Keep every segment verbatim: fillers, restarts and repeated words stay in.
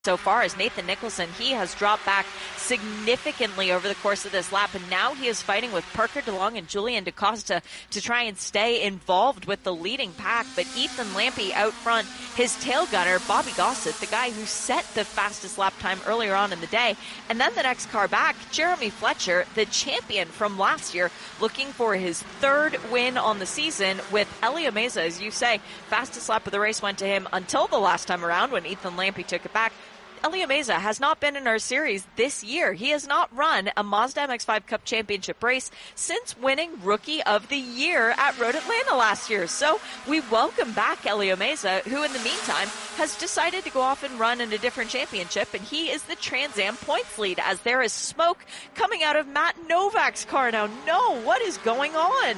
so far as Nathan Nicholson, he has dropped back significantly over the course of this lap, and now he is fighting with Parker DeLong and Julian DaCosta to try and stay involved with the leading pack. But Ethan Lampe out front, his tail gunner, Bobby Gossett, the guy who set the fastest lap time earlier on in the day. And then the next car back, Jeremy Fletcher, the champion from last year, looking for his third win on the season with Elio Meza, as you say. Fastest lap of the race went to him until the last time around when Ethan Lampe took it back. Elio Meza has not been in our series this year. He has not run a Mazda M X five Cup Championship race since winning Rookie of the Year at Road Atlanta last year. So we welcome back Elio Meza, who in the meantime has decided to go off and run in a different championship, and he is the Trans Am points lead as there is smoke coming out of Matt Novak's car now. No, what is going on?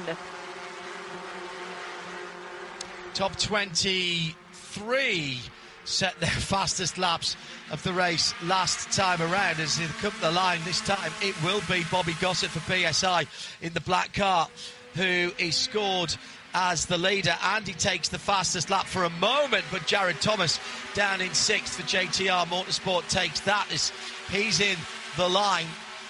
Top twenty-three set their fastest laps of the race last time around. As they come to the line this time, it will be Bobby Gossett for P S I in the black car, who is scored as the leader, and he takes the fastest lap for a moment. But Jared Thomas down in sixth for J T R Motorsport takes that as he's in the line.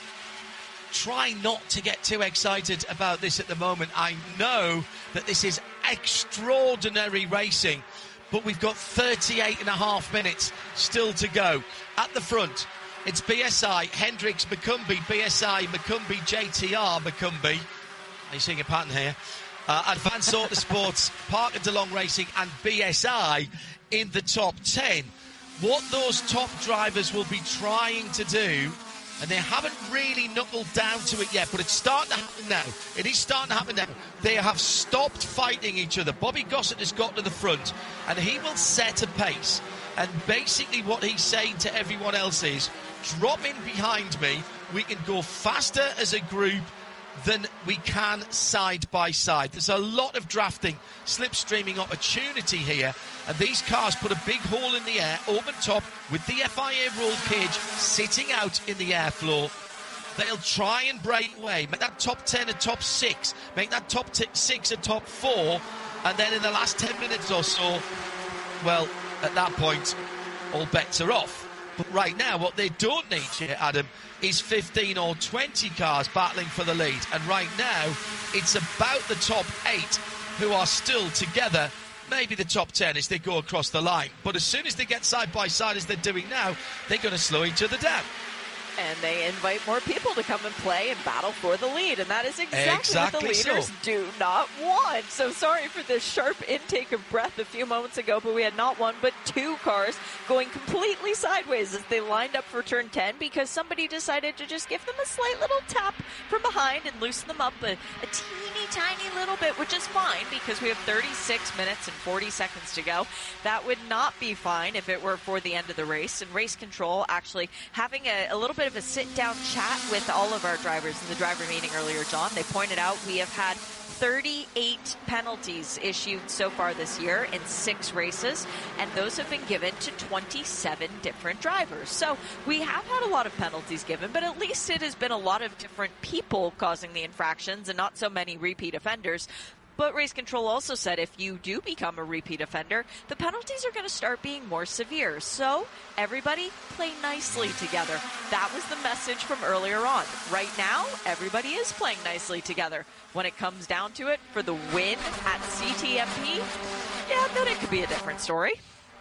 Try not to get too excited about this at the moment. I know that this is extraordinary racing, but we've got thirty-eight and a half minutes still to go. At the front, it's B S I, Hendricks, McCumbee, B S I, McCumbee, J T R, McCumbee. Are you seeing a pattern here? Uh, Advanced Autosports, Parker DeLong Racing, and B S I in the top ten. What those top drivers will be trying to do, and they haven't really knuckled down to it yet, but it's starting to happen now. It is starting to happen now. They have stopped fighting each other. Bobby Gossett has got to the front, and he will set a pace. And basically what he's saying to everyone else is, drop in behind me. We can go faster as a group than we can side by side. There's a lot of drafting, slipstreaming opportunity here, and these cars put a big hole in the air, open top, with the F I A rolled cage sitting out in the airflow. They'll try and break away, make that top ten a top six, make that top t- six a top four, and then in the last ten minutes or so, well, at that point, all bets are off. But right now, what they don't need here, Adam, is fifteen or twenty cars battling for the lead. And right now, it's about the top eight who are still together, maybe the top ten as they go across the line. But as soon as they get side by side, as they're doing now, they're going to slow each other down. And they invite more people to come and play and battle for the lead. And that is exactly, exactly what the leaders so. do not want. So sorry for this sharp intake of breath a few moments ago, but we had not one but two cars going completely sideways as they lined up for turn ten because somebody decided to just give them a slight little tap from behind and loosen them up a, a teeny tiny little bit, which is fine because we have thirty-six minutes and forty seconds to go. That would not be fine if it were for the end of the race. And Race Control actually having a, a little bit of a sit-down chat with all of our drivers in the driver meeting earlier, John. They pointed out we have had thirty-eight penalties issued so far this year in six races, and those have been given to twenty-seven different drivers. So we have had a lot of penalties given, but at least it has been a lot of different people causing the infractions and not so many repeat offenders. But Race Control also said if you do become a repeat offender, the penalties are going to start being more severe. So everybody play nicely together. That was the message from earlier on. Right now, everybody is playing nicely together. When it comes down to it for the win at C T M P, yeah, then it could be a different story.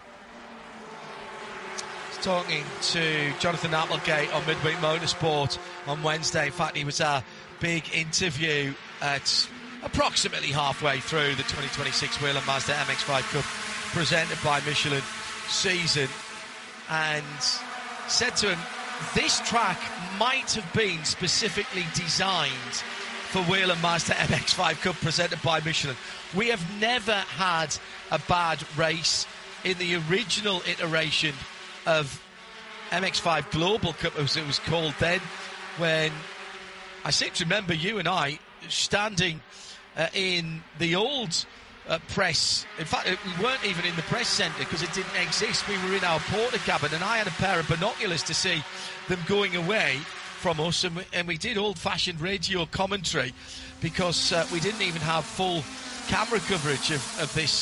Talking to Jonathan Applegate on Midweek Motorsport on Wednesday. In fact, he was a big interview at approximately halfway through the twenty twenty-six Whelen Mazda M X five Cup presented by Michelin season, and said to him, this track might have been specifically designed for Whelen Mazda M X five Cup presented by Michelin. We have never had a bad race in the original iteration of M X five Global Cup, as it was called then, when I seem to remember you and I standing Uh, in the old uh, press. In fact, we weren't even in the press centre because it didn't exist. We were in our porter cabin, and I had a pair of binoculars to see them going away from us, and we, and we did old-fashioned radio commentary because uh, we didn't even have full camera coverage of, of this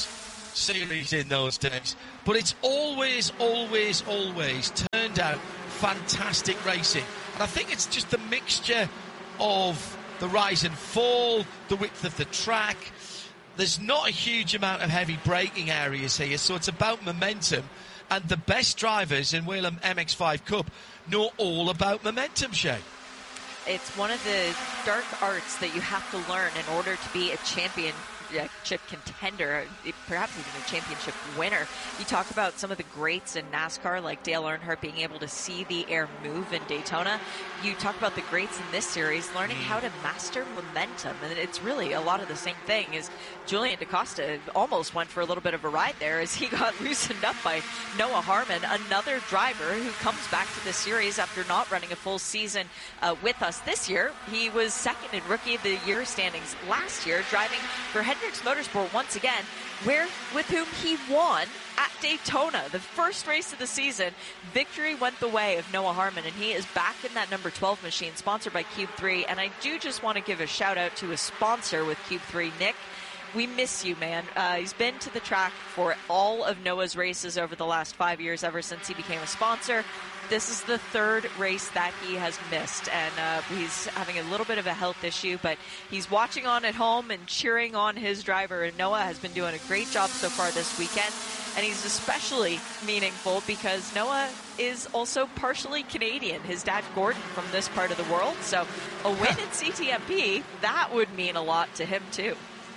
series in those days. But it's always, always, always turned out fantastic racing. And I think it's just the mixture of the rise and fall, the width of the track. There's not a huge amount of heavy braking areas here, so it's about momentum. And the best drivers in Whelen M X five Cup know all about momentum, Shay. It's one of the dark arts that you have to learn in order to be a championship contender, perhaps even a championship winner. You talk about some of the greats in NASCAR, like Dale Earnhardt being able to see the air move in Daytona. You talk about the greats in this series learning how to master momentum, and it's really a lot of the same thing. As Julian DaCosta almost went for a little bit of a ride there as he got loosened up by Noah Harmon, another driver who comes back to the series after not running a full season uh, with us this year. He was second in Rookie of the Year standings last year, driving for Hendricks Motorsport once again, where with whom he won at Daytona, the first race of the season. Victory went the way of Noah Harmon, and he is back in that number twelve machine, sponsored by Cube three. And I do just want to give a shout out to a sponsor with Cube three, Nick. We miss you, man. Uh, he's been to the track for all of Noah's races over the last five years, ever since he became a sponsor. This is the third race that he has missed, and uh, he's having a little bit of a health issue, but he's watching on at home and cheering on his driver, and Noah has been doing a great job so far this weekend, and he's especially meaningful because Noah is also partially Canadian. His dad, Gordon, from this part of the world, so a win in C T M P, that would mean a lot to him too.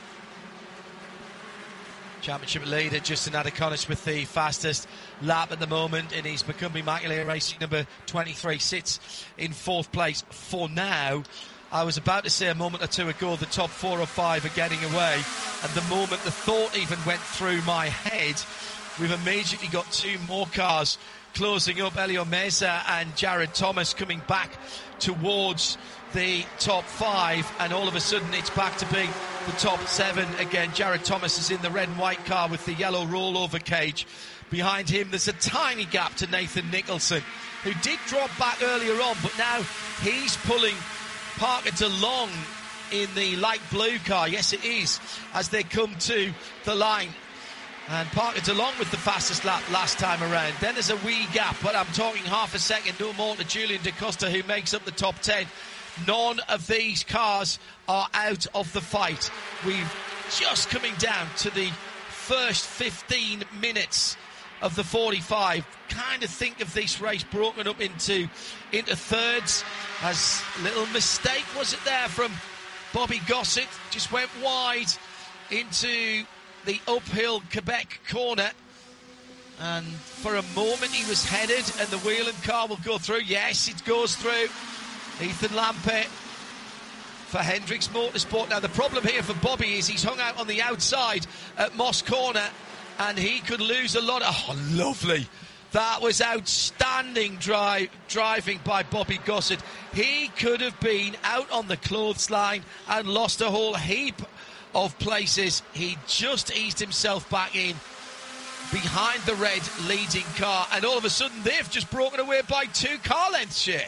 Championship leader Justin Adakonis with the fastest lap at the moment in his Macumbi Immaculate Racing number twenty-three, sits in fourth place for now. I was about to say a moment or two ago the top four or five are getting away, and the moment the thought even went through my head, we've immediately got two more cars closing up. Elio Mesa and Jared Thomas coming back towards the top five, and all of a sudden it's back to being the top seven again. Jared Thomas is in the red and white car with the yellow rollover cage. Behind him there's a tiny gap to Nathan Nicholson, who did drop back earlier on, but now he's pulling Parker DeLong in the light blue car. Yes, it is, as they come to the line. And Parker DeLong with the fastest lap last time around. Then there's a wee gap, but I'm talking half a second, no more, to Julian DaCosta, who makes up the top ten. None of these cars are out of the fight. We've just coming down to the first fifteen minutes of the forty-five. Kind of think of this race broken up into into thirds. As little mistake, was it there, from Bobby Gossett? Just went wide into the uphill Quebec corner. And for a moment he was headed, and the Whelen car will go through. Yes, it goes through. Ethan Lampert for Hendricks Motorsport. Now the problem here for Bobby is he's hung out on the outside at Moss Corner, and he could lose a lot of... Oh, lovely. That was outstanding drive, driving by Bobby Gossett. He could have been out on the clothesline and lost a whole heap of places. He just eased himself back in behind the red leading car, and all of a sudden they've just broken away by two car lengths, shit.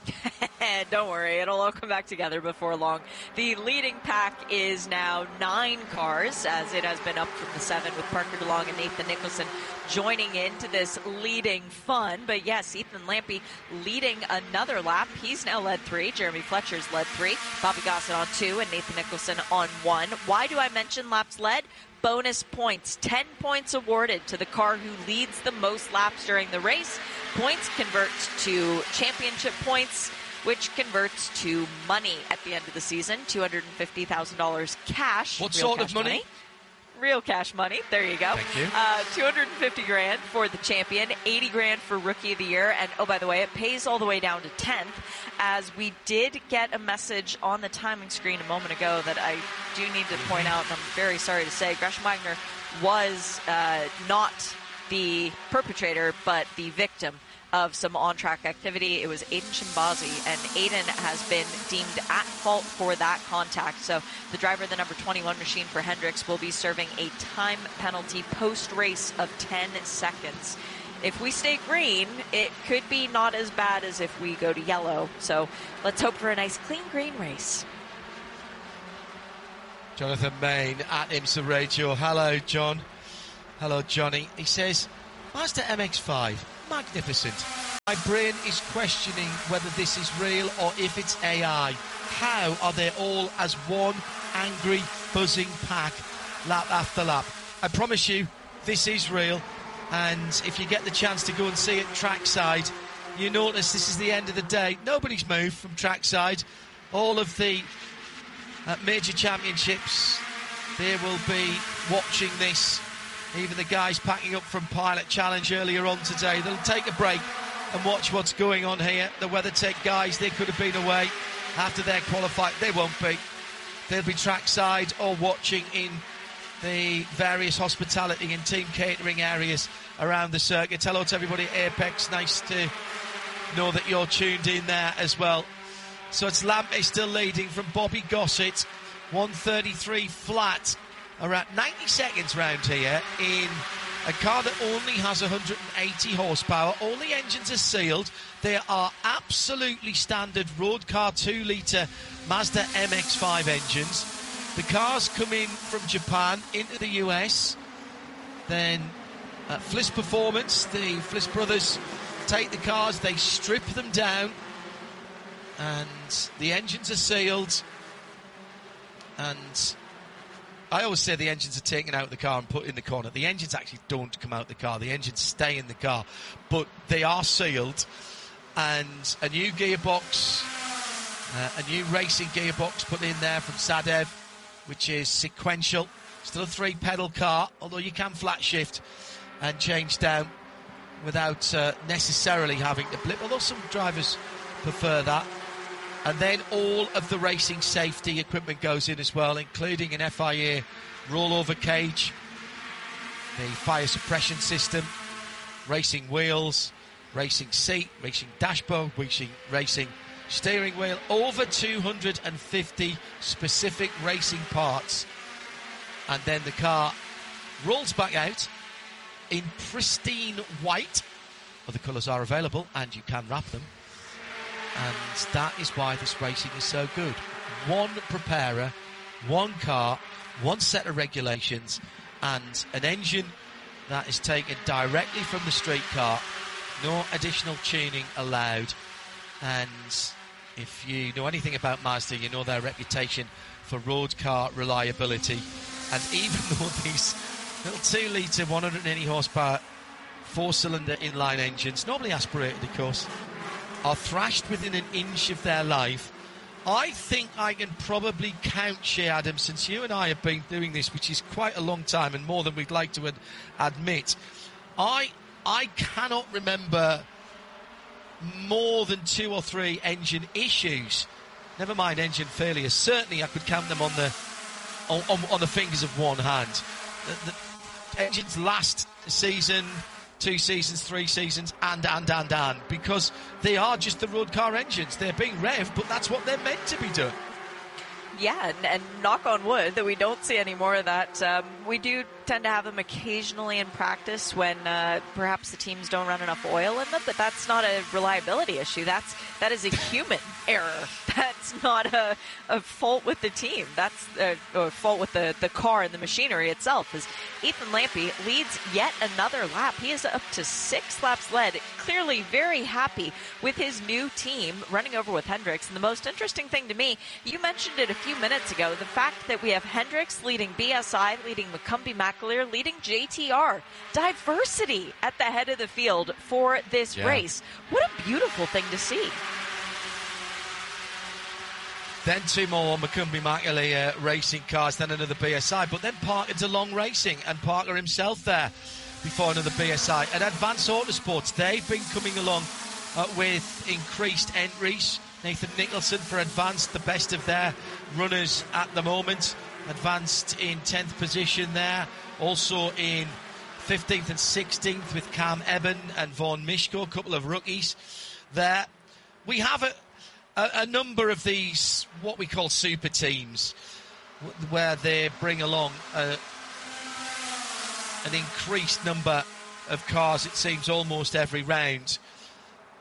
Don't worry, it'll all come back together before long. The leading pack is now nine cars, as it has been up from the seven, with Parker DeLong and Nathan Nicholson joining into this leading fun. But yes, Ethan Lampy leading another lap. He's now led three. Jeremy Fletcher's led three. Bobby Gossett on two, and Nathan Nicholson on one. Why do I mention laps led? Bonus points. ten points awarded to the car who leads the most laps during the race. Points convert to championship points, which converts to money at the end of the season. two hundred fifty thousand dollars cash. What sort of money? money? Real cash money. There you go. Thank you. Uh, two hundred fifty grand for the champion, eighty grand for Rookie of the Year. And oh, by the way, it pays all the way down to tenth, as we did get a message on the timing screen a moment ago that I do need to point out, and I'm very sorry to say, Gresham Wagner was uh, not the perpetrator, but the victim of some on-track activity. It was Aiden Shimbazi, and Aiden has been deemed at fault for that contact. So the driver of the number twenty-one machine for Hendricks will be serving a time penalty post-race of ten seconds. If we stay green, it could be not as bad as if we go to yellow. So let's hope for a nice clean green race. Jonathan Main at IMSA Radio. Hello, John. Hello, Johnny. He says, Mazda M X five, magnificent. My brain is questioning whether this is real or if it's A I. How are they all as one angry, buzzing pack, lap after lap? I promise you, this is real. And if you get the chance to go and see it trackside, you notice this is the end of the day. Nobody's moved from trackside. All of the uh, major championships, they will be watching this. Even the guys packing up from Pilot Challenge earlier on today, they'll take a break and watch what's going on here. The WeatherTech guys, they could have been away after they're qualified. They won't be. They'll be trackside or watching in the various hospitality and team catering areas around the circuit. Hello to everybody at Apex. Nice to know that you're tuned in there as well. So it's Lampe still leading from Bobby Gossett. one thirty-three flat. Around ninety seconds round here in a car that only has one hundred eighty horsepower. All the engines are sealed. They are absolutely standard road car two litre Mazda M X five engines. The cars come in from Japan into the U S. Then uh, Fliss Performance, the Fliss brothers take the cars, they strip them down, and the engines are sealed. And I always say the engines are taken out of the car and put in the corner. The engines actually don't come out of the car. The engines stay in the car. But they are sealed. And a new gearbox, uh, a new racing gearbox put in there from Sadev, which is sequential. Still a three-pedal car, although you can flat shift and change down without uh, necessarily having to blip, although some drivers prefer that. And then all of the racing safety equipment goes in as well, including an F I A rollover cage, the fire suppression system, racing wheels, racing seat, racing dashboard, racing, racing steering wheel, over two hundred fifty specific racing parts. And then the car rolls back out in pristine white. Other colours are available, and you can wrap them. And that is why this racing is so good. One preparer, one car, one set of regulations, and an engine that is taken directly from the street car. No additional tuning allowed. And if you know anything about Mazda, you know their reputation for road car reliability. And even though these little two litre, one hundred eighty horsepower, four-cylinder inline engines, normally aspirated, of course, are thrashed within an inch of their life, I think I can probably count, Shea Adams, since you and I have been doing this, which is quite a long time and more than we'd like to ad- admit, I I cannot remember more than two or three engine issues. Never mind engine failures. Certainly I could count them on the on, on, on the fingers of one hand. The, the engines last season, two seasons, three seasons, and, and, and, and, because they are just the road car engines. They're being revved, but that's what they're meant to be doing. Yeah, and, and knock on wood that we don't see any more of that. Um, we do tend to have them occasionally in practice when uh, perhaps the teams don't run enough oil in them, but that's not a reliability issue. That's that is a human error. That's not a, a fault with the team. That's a, a fault with the, the car and the machinery itself. As Ethan Lampe leads yet another lap. He is up to six laps led, clearly very happy with his new team running over with Hendricks. And the most interesting thing to me, you mentioned it a few minutes ago, the fact that we have Hendricks leading B S I, leading McCumbee McAleer, leading J T R. Diversity at the head of the field for this yeah. race. What a beautiful thing to see. Then two more McCumbee McAleer uh, racing cars, then another B S I. But then Parker DeLong Racing, and Parker himself there before another B S I. At Advanced Autosports, they've been coming along uh, with increased entries. Nathan Nicholson for Advanced, the best of their runners at the moment. Advanced in tenth position there. Also in fifteenth and sixteenth with Cam Eben and Vaughan Mishko, a couple of rookies there. We have a, a, a number of these, what we call super teams, where they bring along a, an increased number of cars, it seems, almost every round,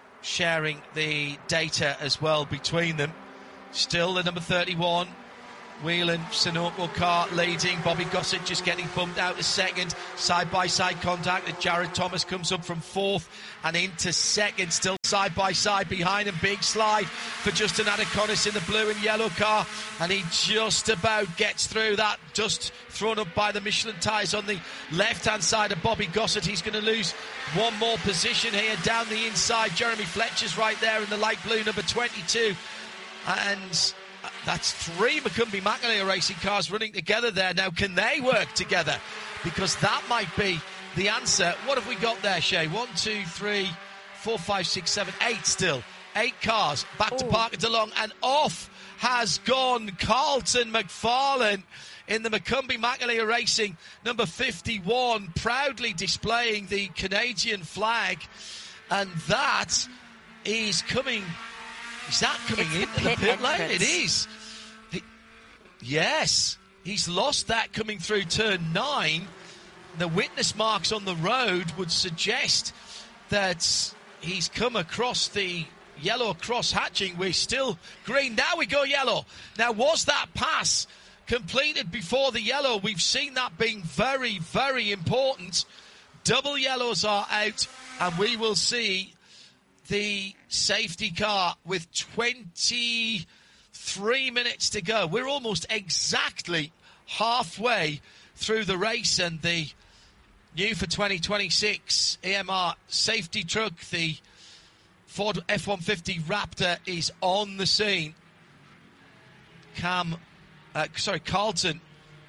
sharing the data as well between them. Still the number thirty-one Whelan, Sunoco car leading. Bobby Gossett just getting bumped out to second. Side-by-side contact. And Jared Thomas comes up from fourth and into second. Still side-by-side behind him. Big slide for Justin Adaconis in the blue and yellow car. And he just about gets through that. Just thrown up by the Michelin tyres on the left-hand side of Bobby Gossett. He's going to lose one more position here down the inside. Jeremy Fletcher's right there in the light blue, number twenty-two. And that's three McCumbee McAleer racing cars running together there. Now, can they work together? Because that might be the answer. What have we got there, Shay? One, two, three, four, five, six, seven, eight still. Eight cars back Ooh. to Parker DeLong, and off has gone Carlton McFarlane in the McCumbee McAleer Racing, number fifty-one, proudly displaying the Canadian flag. And that is coming... Is that coming it's into the the pit, pit lane? entrance. It is. He, yes, he's lost that coming through turn nine. The witness marks on the road would suggest that he's come across the yellow cross hatching. We're still green. Now we go yellow. Now, was that pass completed before the yellow? We've seen that being very, very important. Double yellows are out, and we will see the safety car with twenty-three minutes to go. We're almost exactly halfway through the race, and the new for twenty twenty-six A M R safety truck, the Ford F one fifty Raptor, is on the scene. Cam, uh, sorry, Carlton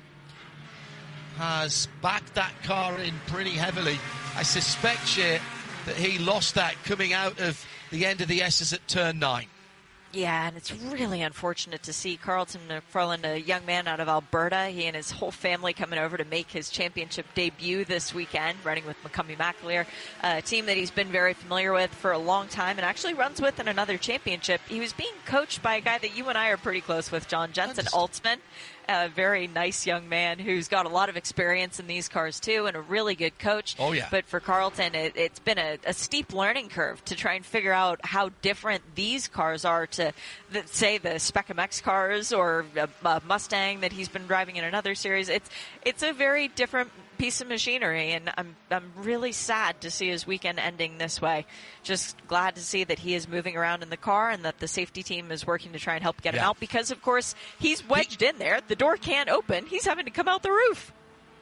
has backed that car in pretty heavily. I suspect, Shea, that he lost that coming out of the end of the S's at turn nine. Yeah, and it's really unfortunate to see Carlton McFarlane, a young man out of Alberta. He and his whole family coming over to make his championship debut this weekend, running with McCumbee McAleer, a team that he's been very familiar with for a long time and actually runs with in another championship. He was being coached by a guy that you and I are pretty close with, John, Jensen Altzman. A very nice young man who's got a lot of experience in these cars too, and a really good coach. Oh yeah. But for Carlton, it, it's been a, a steep learning curve to try and figure out how different these cars are to, the, say, the Spec M X cars or a, a Mustang that he's been driving in another series. It's it's a very different piece of machinery, and I'm I'm really sad to see his weekend ending this way. Just glad to see that he is moving around in the car and that the safety team is working to try and help get him yeah. out, because of course he's wedged he, in there. The door can't open. He's having to come out the roof.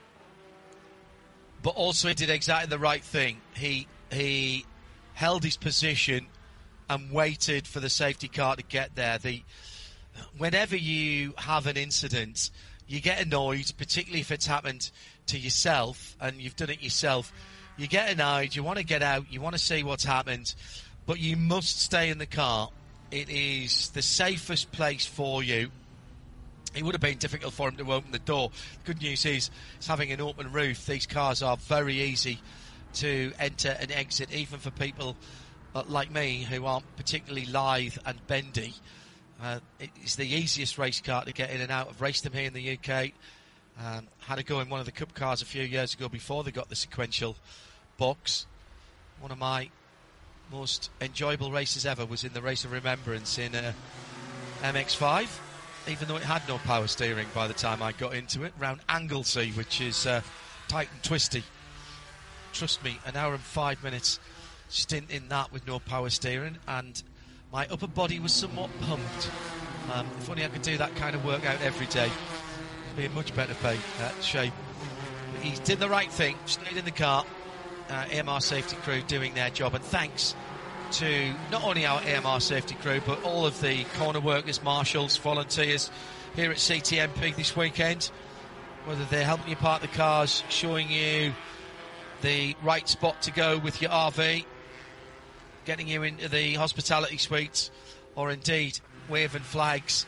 But also he did exactly the right thing. He he held his position and waited for the safety car to get there. The whenever you have an incident, you get annoyed, particularly if it's happened to yourself and you've done it yourself. You get annoyed, you want to get out, you want to see what's happened, but you must stay in the car. It is the safest place for you. It would have been difficult for him to open the door. The good news is, it's having an open roof. These cars are very easy to enter and exit, even for people uh, like me who aren't particularly lithe and bendy. Uh, it's the easiest race car to get in and out. I've raced them here in the U K. Um, had a go in one of the Cup cars a few years ago before they got the sequential box. One of my most enjoyable races ever was in the Race of Remembrance in uh, M X five, even though it had no power steering by the time I got into it, round Anglesey, which is uh, tight and twisty. Trust me, an hour and five minutes stint in that with no power steering, and my upper body was somewhat pumped. Um, if only I could do that kind of workout every day, be in much better pay, uh, shape. But he did the right thing, stayed in the car. Uh, A M R safety crew doing their job, and thanks to not only our A M R safety crew but all of the corner workers, marshals, volunteers here at C T M P this weekend, whether they're helping you park the cars, showing you the right spot to go with your R V, getting you into the hospitality suites, or indeed waving flags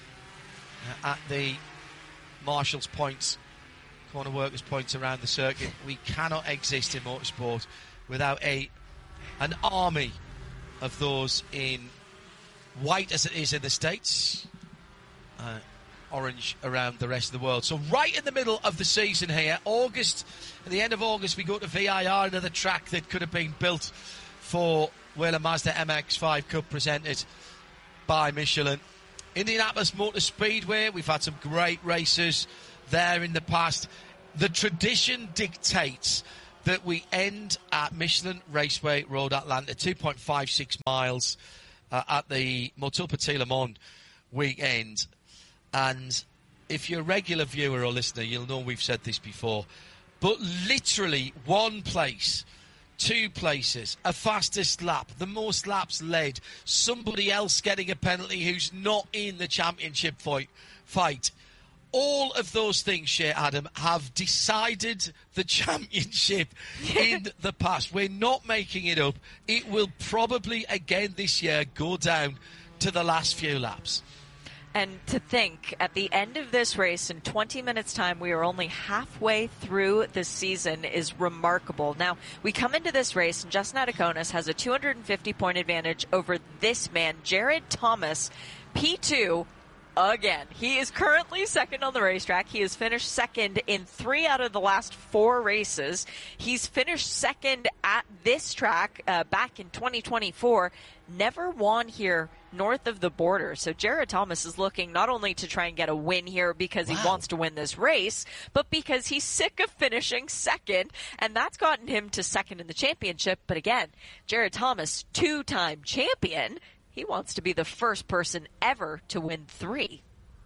at the marshals' points, corner workers' points around the circuit. We cannot exist in motorsport without a an army of those in white, as it is in the States, uh, orange around the rest of the world. So right in the middle of the season here, August, at the end of August, we go to V I R, another track that could have been built for Whelen Mazda M X five Cup, presented by Michelin. Indianapolis Motor Speedway, we've had some great races there in the past. The tradition dictates that we end at Michelin Raceway Road Atlanta, two point five six miles uh, at the Motul Petit Le Mans weekend. And if you're a regular viewer or listener, you'll know we've said this before. But literally one place, two places, a fastest lap, the most laps led, somebody else getting a penalty who's not in the championship fight. fight. All of those things, Shea Adam, have decided the championship in the past. We're not making it up. It will probably, again this year, go down to the last few laps. And to think, at the end of this race, in twenty minutes' time, we are only halfway through the season is remarkable. Now, we come into this race, and Justin Adiconis has a two hundred fifty point advantage over this man, Jared Thomas, P two. Again, he is currently second on the racetrack. He has finished second in three out of the last four races. He's finished second at this track uh, back in twenty twenty-four. Never won here north of the border. So Jared Thomas is looking not only to try and get a win here because wow. he wants to win this race, but because he's sick of finishing second, and that's gotten him to second in the championship. But again, Jared Thomas, two-time champion. He wants to be the first person ever to win three.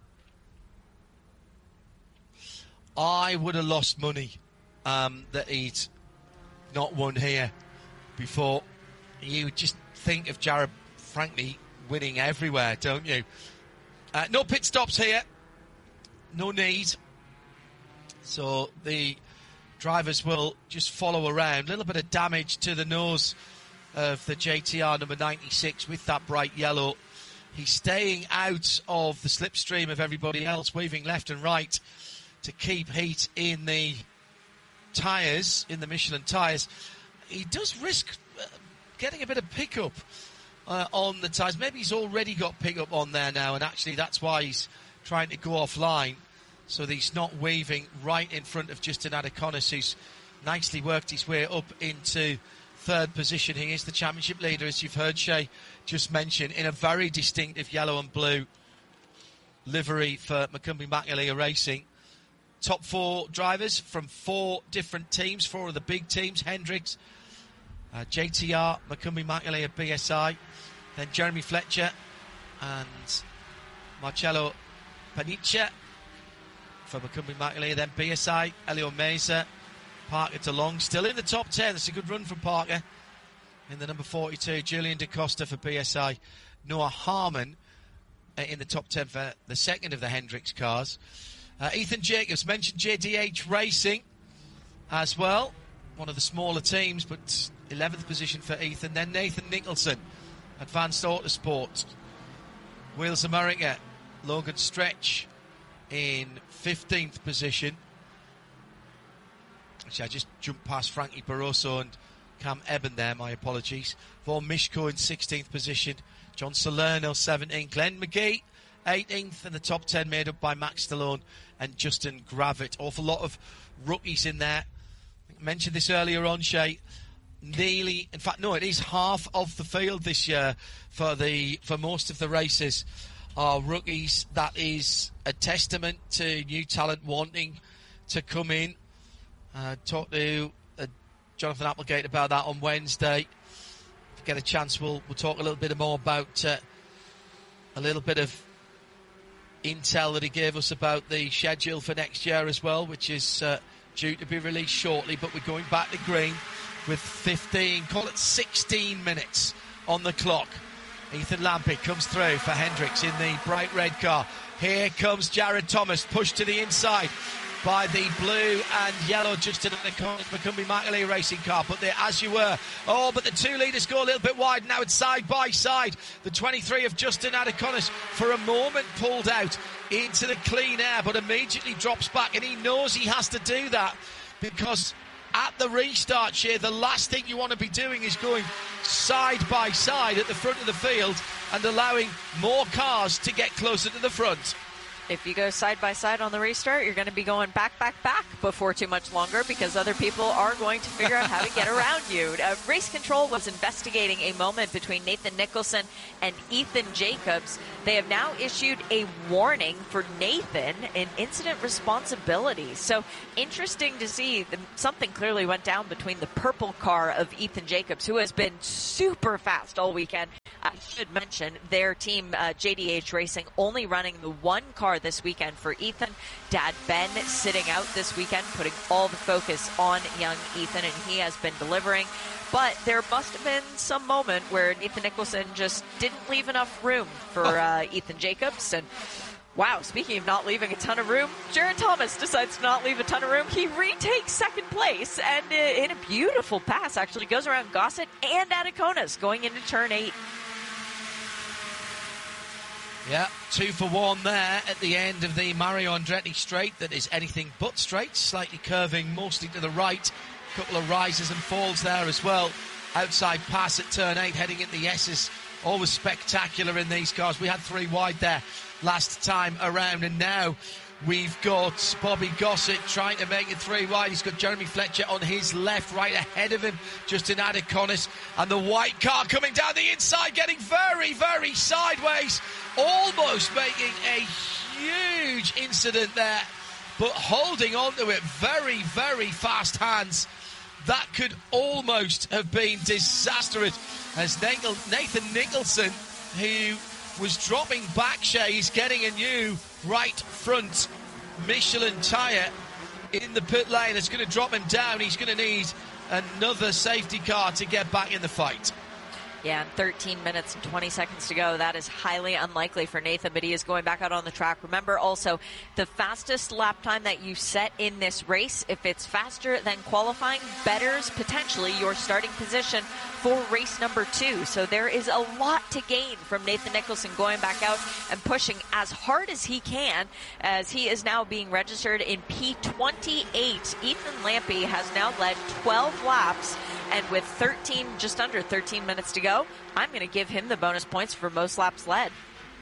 I would have lost money um, that he'd not won here before. You just think of Jared, frankly, winning everywhere, don't you? Uh, no pit stops here. No need. So the drivers will just follow around. A little bit of damage to the nose of the J T R number ninety-six with that bright yellow. He's staying out of the slipstream of everybody else, weaving left and right to keep heat in the tyres, in the Michelin tyres. He does risk uh, getting a bit of pickup uh, on the tyres. Maybe he's already got pickup on there now, and actually that's why he's trying to go offline, so that he's not waving right in front of Justin Adiconis, who's nicely worked his way up into third position. He is the championship leader, as you've heard Shea just mention, in a very distinctive yellow and blue livery for Macumbi McAleer Racing. Top four drivers from four different teams, four of the big teams: Hendricks, uh, J T R, Macumbi McAleer, B S I, then Jeremy Fletcher and Marcello Panicia for Macumbi McAleer, then B S I, Elio Meza, Parker DeLong still in the top ten. That's a good run from Parker. In the number forty-two, Julian DaCosta for B S I. Noah Harmon uh, in the top ten for the second of the Hendricks cars. Uh, Ethan Jacobs, mentioned J D H Racing as well. One of the smaller teams, but eleventh position for Ethan. Then Nathan Nicholson, Advanced Autosport. Wheels America, Logan Stretch in fifteenth position. Actually, I just jumped past Frankie Barroso and Cam Eben there, my apologies. Vaughan Mishko in sixteenth position. John Salerno, seventeenth. Glenn McGee, eighteenth. And the top ten made up by Max Stallone and Justin Gravitt. Awful lot of rookies in there. I mentioned this earlier on, Shea. Nearly, in fact, no, it is half of the field this year for the for most of the races are rookies. That is a testament to new talent wanting to come in. Uh, talked to uh, Jonathan Applegate about that on Wednesday. If we get a chance, we'll we'll talk a little bit more about uh, a little bit of intel that he gave us about the schedule for next year as well, which is uh, due to be released shortly. But we're going back to green with fifteen, call it sixteen minutes on the clock. Ethan Lampitt comes through for Hendricks in the bright red car. Here comes Jared Thomas, pushed to the inside by the blue and yellow Justin Macumbi McAleer Racing car. But there, as you were. Oh, but the two leaders go a little bit wide. Now it's side by side. The twenty-three of Justin Adiconis for a moment pulled out into the clean air, but immediately drops back, and he knows he has to do that because at the restart, Shea, the last thing you want to be doing is going side by side at the front of the field and allowing more cars to get closer to the front. if you go side by side on the restart, you're going to be going back, back, back before too much longer because other people are going to figure out how to get around you. Uh, Race Control was investigating a moment between Nathan Nicholson and Ethan Jacobs. They have now issued a warning for Nathan in incident responsibility. So interesting to see the, something clearly went down between the purple car of Ethan Jacobs, who has been super fast all weekend. I should mention their team, uh, J D H Racing, only running the one car this weekend for Ethan. Dad Ben sitting out this weekend, putting all the focus on young Ethan, and he has been delivering. But there must have been some moment where Nathan Nicholson just didn't leave enough room for uh, Ethan Jacobs. And wow, speaking of not leaving a ton of room, Jared Thomas decides to not leave a ton of room. He retakes second place, and uh, in a beautiful pass, actually goes around Gossett and Adaconas going into turn eight. Yeah, two for one there at the end of the Mario Andretti straight that is anything but straight, slightly curving mostly to the right. A couple of rises and falls there as well. Outside pass at turn eight, heading into the S's. Always spectacular in these cars. We had three wide there last time around, and now we've got Bobby Gossett trying to make it three wide. He's got Jeremy Fletcher on his left, right ahead of him, just in Adaconis. And the white car coming down the inside, getting very, very sideways, almost making a huge incident there, but holding on to it very, very fast hands. That could almost have been disastrous as Nathan Nicholson, who was dropping back shays, getting a new right front Michelin tyre in the pit lane. It's going to drop him down. He's going to need another safety car to get back in the fight. Yeah, and thirteen minutes and twenty seconds to go. That is highly unlikely for Nathan, but he is going back out on the track. Remember also, the fastest lap time that you set in this race, if it's faster than qualifying, betters potentially your starting position for race number two. So there is a lot to gain from Nathan Nicholson going back out and pushing as hard as he can, as he is now being registered in P twenty-eight. Ethan Lampe has now led twelve laps, and with thirteen, just under thirteen minutes to go, I'm going to give him the bonus points for most laps led.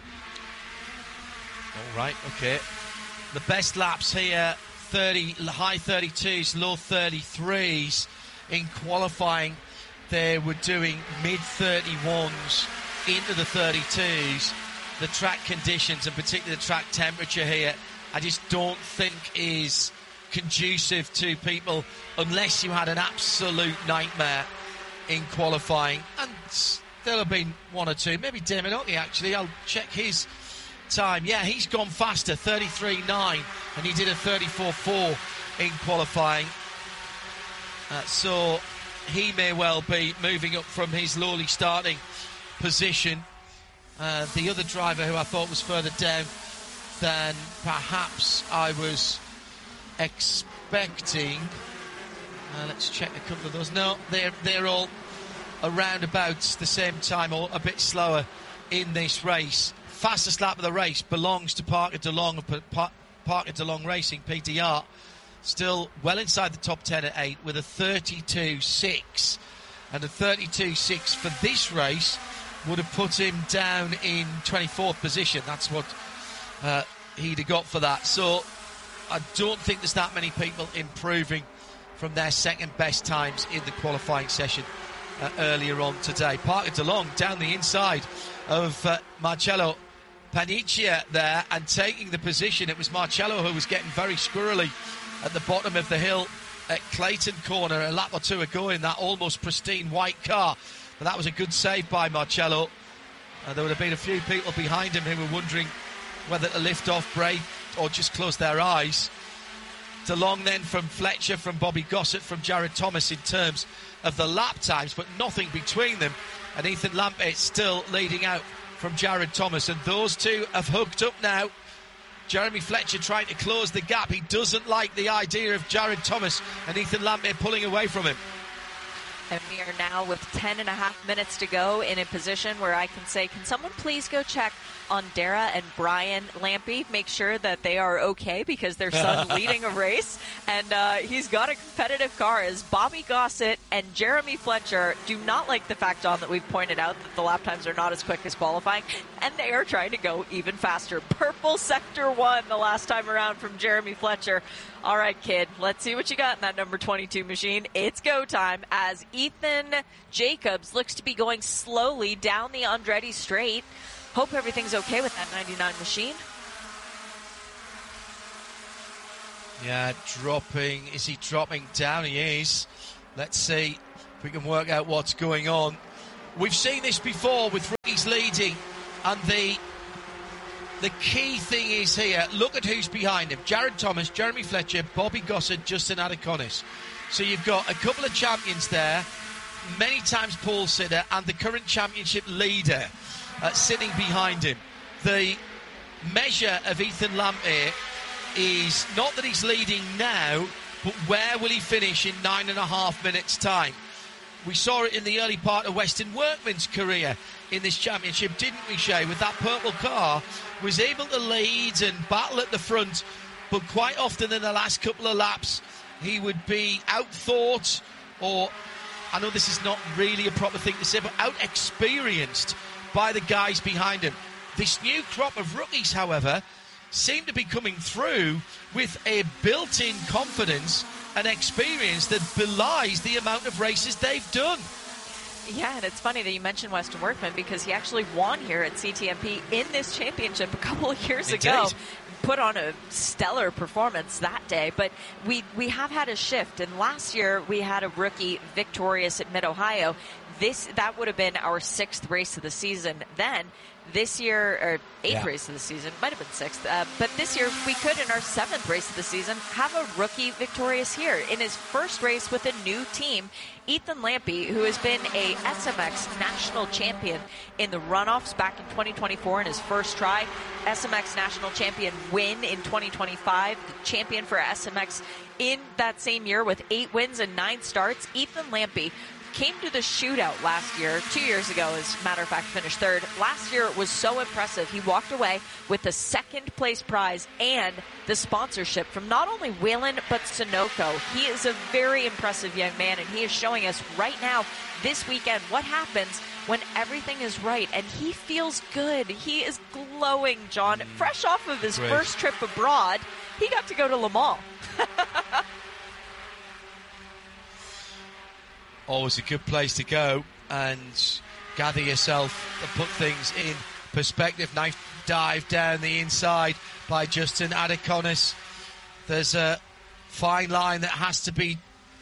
All right, okay. The best laps here, thirty, high thirty-twos, low thirty-threes. In qualifying, they were doing mid thirty-ones into the thirty-twos. The track conditions, and particularly the track temperature here, I just don't think is conducive to people unless you had an absolute nightmare in qualifying. And there'll have been one or two, maybe Damon Otley actually. I'll check his time. Yeah, he's gone faster, thirty-three nine, and he did a thirty-four four in qualifying. Uh, so he may well be moving up from his lowly starting position. Uh, the other driver who I thought was further down than perhaps I was expecting. Uh, let's check a couple of those. No, they're they're all around about the same time, or a bit slower in this race. Fastest lap of the race belongs to Parker DeLong of pa- Parker DeLong Racing, P D R. Still well inside the top ten at eight with a thirty-two six. And a thirty-two six for this race would have put him down in twenty-fourth position. That's what uh, he'd have got for that. So I don't think there's that many people improving from their second best times in the qualifying session uh, earlier on today. Parker DeLong down the inside of uh, Marcello Paniccia there and taking the position. It was Marcello who was getting very squirrely at the bottom of the hill at Clayton Corner a lap or two ago in that almost pristine white car. But that was a good save by Marcello. Uh, there would have been a few people behind him who were wondering whether to lift off, brake, or just close their eyes. DeLong then from Fletcher, from Bobby Gossett, from Jared Thomas in terms of the lap times, but nothing between them. And Ethan Lampe still leading out from Jared Thomas. And those two have hooked up now. Jeremy Fletcher trying to close the gap. He doesn't like the idea of Jared Thomas and Ethan Lampe pulling away from him. And we are now with ten and a half minutes to go in a position where I can say, can someone please go check on Dara and Brian Lampe, make sure that they are okay because their son's leading a race. And uh, he's got a competitive car as Bobby Gossett and Jeremy Fletcher do not like the fact, John, that we've pointed out that the lap times are not as quick as qualifying, and they are trying to go even faster. Purple sector one the last time around from Jeremy Fletcher. All right, kid, let's see what you got in that number twenty-two machine. It's go time as Ethan Jacobs looks to be going slowly down the Andretti straight. Hope everything's okay with that ninety-nine machine. Yeah, dropping. Is he dropping down? He is. Let's see if we can work out what's going on. We've seen this before with rookies leading, and the the key thing is here, look at who's behind him. Jared Thomas, Jeremy Fletcher, Bobby Gossett, Justin Adaconis. So you've got a couple of champions there, many times Paul Sitter, and the current championship leader uh, sitting behind him. The measure of Ethan Lampe is not that he's leading now, but where will he finish in nine and a half minutes' time? We saw it in the early part of Weston Workman's career in this championship, didn't we, Shay? With that purple car, was able to lead and battle at the front, but quite often in the last couple of laps, he would be outthought, or, I know this is not really a proper thing to say, but out-experienced by the guys behind him. This new crop of rookies, however, seem to be coming through with a built-in confidence and experience that belies the amount of races they've done. Yeah, and it's funny that you mentioned Weston Workman because he actually won here at C T M P in this championship a couple of years Indeed. ago. Put on a stellar performance that day, but we, we have had a shift, and last year we had a rookie victorious at Mid-Ohio. This that would have been our sixth race of the season then. This year, or eighth yeah. race of the season, might have been sixth, uh, but this year we could, in our seventh race of the season, have a rookie victorious here. In his first race with a new team, Ethan Lampe, who has been a S M X national champion in the runoffs back in twenty twenty-four in his first try, S M X national champion win in twenty twenty-five, the champion for S M X in that same year with eight wins and nine starts. Ethan Lampe came to the shootout last year, two years ago, as a matter of fact, finished third. Last year was so impressive. He walked away with the second place prize and the sponsorship from not only Whelen, but Sunoco. He is a very impressive young man, and he is showing us right now, this weekend, what happens when everything is right. And he feels good. He is glowing, John. Fresh off of his Great. first trip abroad, he got to go to Le Mans. Always a good place to go and gather yourself and put things in perspective. Nice dive down the inside by Justin Adaconis. There's a fine line that has to be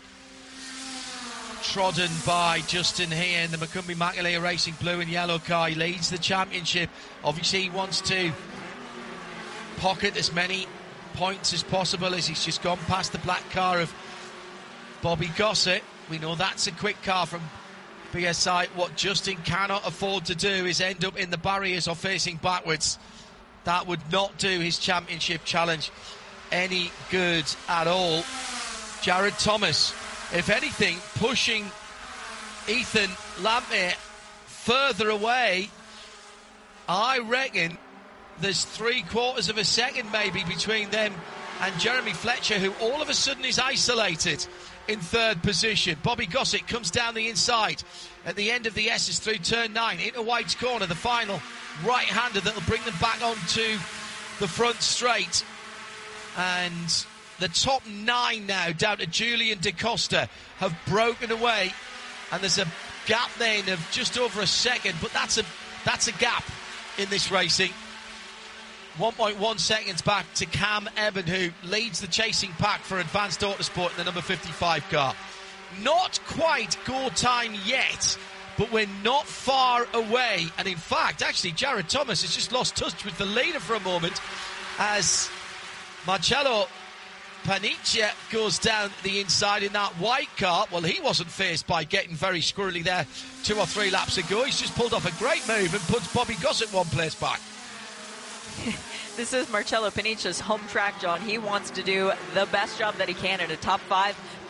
trodden by Justin here in the Macumbi Maculea Racing blue and yellow car. He leads the championship. Obviously he wants to pocket as many points as possible as he's just gone past the black car of Bobby Gossett. We know that's a quick car from B S I. What Justin cannot afford to do is end up in the barriers or facing backwards. That would not do his championship challenge any good at all. Jared Thomas, if anything, pushing Ethan Lampe further away. I reckon there's three quarters of a second maybe between them and Jeremy Fletcher, who all of a sudden is isolated in third position. Bobby Gossett comes down the inside at the end of the S's through turn nine into White's corner, the final right-hander that will bring them back onto the front straight. And the top nine now down to Julian DaCosta have broken away, and there's a gap then of just over a second, but that's a that's a gap in this racing. one point one seconds back to Cam Eben, who leads the chasing pack for Advanced Autosport in the number fifty-five car. Not quite go time yet, but we're not far away. And in fact, actually, Jared Thomas has just lost touch with the leader for a moment as Marcello Paniccia goes down the inside in that white car. Well, he wasn't faced by getting very squirrely there two or three laps ago. He's just pulled off a great move and puts Bobby Gossett one place back. This is Marcello Paniccia's home track, John. He wants to do the best job that he can in a top five.